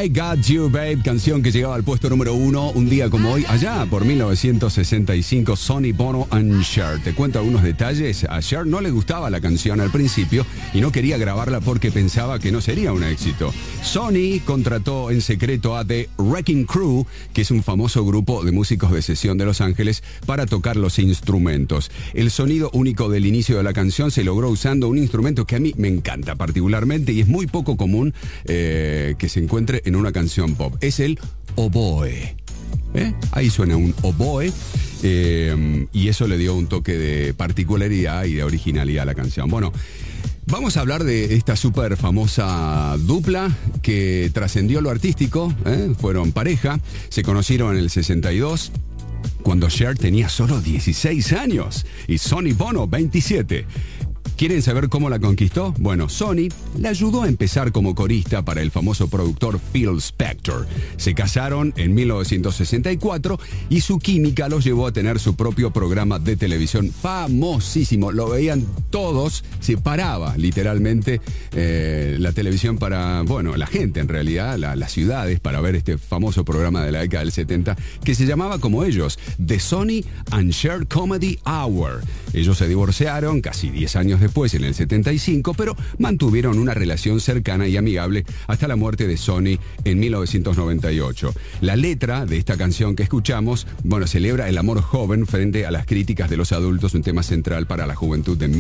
I Got You Babe, canción que llegaba al puesto número 1 un día como hoy, allá por 1965, Sonny Bono and Cher. Te cuento algunos detalles. A Cher no le gustaba la canción al principio y no quería grabarla porque pensaba que no sería un éxito. Sonny contrató en secreto a The Wrecking Crew, que es un famoso grupo de músicos de sesión de Los Ángeles, para tocar los instrumentos. El sonido único del inicio de la canción se logró usando un instrumento que a mí me encanta particularmente y es muy poco común que se encuentre en una canción pop. Es el oboe. Ahí suena un oboe y eso le dio un toque de particularidad y de originalidad a la canción. Bueno, vamos a hablar de esta súper famosa dupla que trascendió lo artístico, fueron pareja, se conocieron en el 62, cuando Cher tenía solo 16 años y Sonny Bono 27. ¿Quieren saber cómo la conquistó? Bueno, Sonny la ayudó a empezar como corista para el famoso productor Phil Spector. Se casaron en 1964 y su química los llevó a tener su propio programa de televisión famosísimo. Lo veían todos, se paraba literalmente la televisión para, bueno, la gente en realidad, las ciudades, para ver este famoso programa de la década del 70 que se llamaba como ellos, The Sonny and Cher Comedy Hour. Ellos se divorciaron casi 10 años después, en el 75, pero mantuvieron una relación cercana y amigable hasta la muerte de Sonny en 1998. La letra de esta canción que escuchamos, bueno, celebra el amor joven frente a las críticas de los adultos, un tema central para la juventud de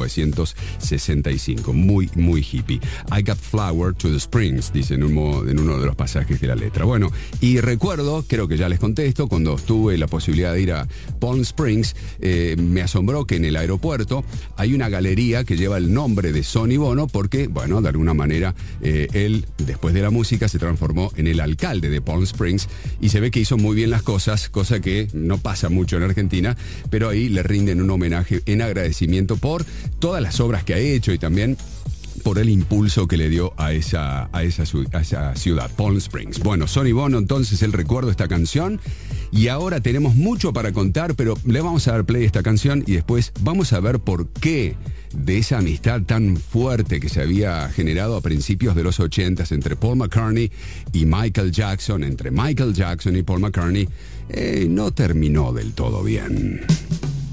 1965. Muy, muy hippie. I got flower to the springs, dice en uno de los pasajes de la letra. Bueno, y recuerdo, creo que ya les conté esto, cuando tuve la posibilidad de ir a Palm Springs, me asombró que en el aeropuerto hay una galería que lleva el nombre de Sonny Bono porque, bueno, de alguna manera él, después de la música, se transformó en el alcalde de Palm Springs y se ve que hizo muy bien las cosas, cosa que no pasa mucho en Argentina, pero ahí le rinden un homenaje en agradecimiento por todas las obras que ha hecho y también por el impulso que le dio a esa ciudad, Palm Springs. Bueno, Sonny Bono, entonces, el recuerdo de esta canción. Y ahora tenemos mucho para contar, pero le vamos a dar play a esta canción y después vamos a ver por qué de esa amistad tan fuerte que se había generado a principios de los 80s entre Paul McCartney y Michael Jackson, entre Michael Jackson y Paul McCartney, no terminó del todo bien.